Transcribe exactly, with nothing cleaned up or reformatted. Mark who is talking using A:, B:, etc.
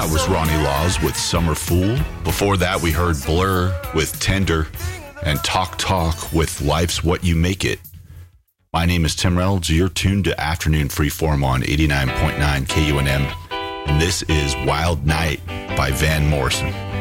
A: That was Ronnie Laws with Summer Fool. Before that, we heard Blur with Tender and Talk Talk with Life's What You Make It. My name is Tim Reynolds. You're tuned to Afternoon Freeform on eighty-nine point nine K U N M. And this is Wild Night by Van Morrison.